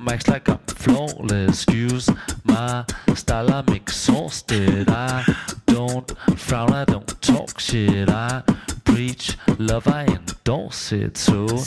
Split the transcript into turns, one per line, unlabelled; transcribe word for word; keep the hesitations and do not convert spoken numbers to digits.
max like I'm flawless. Use my style, I'm exhausted. I don't frown, I don't talk shit. I preach love, I endorse it. So